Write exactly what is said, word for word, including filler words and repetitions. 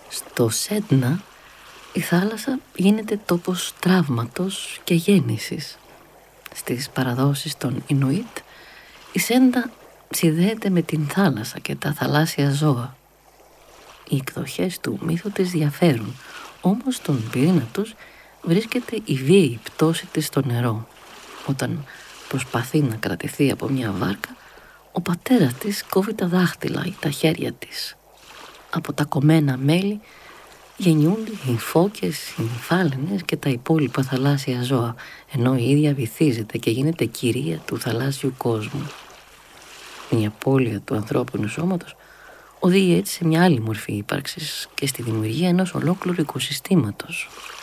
Στο Σέντνα η θάλασσα γίνεται τόπος τραύματος και γέννησης. Στις παραδόσεις των Ινουίτ η Σέντνα συνδέεται με την θάλασσα και τα θαλάσσια ζώα. Οι εκδοχές του μύθου της διαφέρουν, όμως στον πυρήνα τους βρίσκεται η βίαιη πτώση της στο νερό. Όταν προσπαθεί να κρατηθεί από μια βάρκα, ο πατέρας της κόβει τα δάχτυλα ή τα χέρια της. Από τα κομμένα μέλη γεννιούνται οι φώκες, οι φάλαινες και τα υπόλοιπα θαλάσσια ζώα, ενώ η ίδια βυθίζεται και γίνεται κυρία του θαλάσσιου κόσμου. Η απώλεια του ανθρώπινου σώματος οδηγεί έτσι σε μια άλλη μορφή ύπαρξης και στη δημιουργία ενός ολόκληρου οικοσυστήματος.